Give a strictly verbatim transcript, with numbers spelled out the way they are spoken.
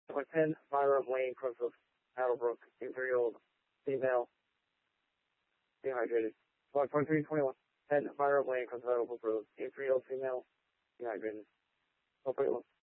Point ten, Myra Lane, Crooksville, Attlebrook, eight-year-old female, dehydrated. Point three twenty-one, ten, Myra Lane, Crooksville, Attlebrook Road, eight-year-old female, dehydrated. Oh, wait,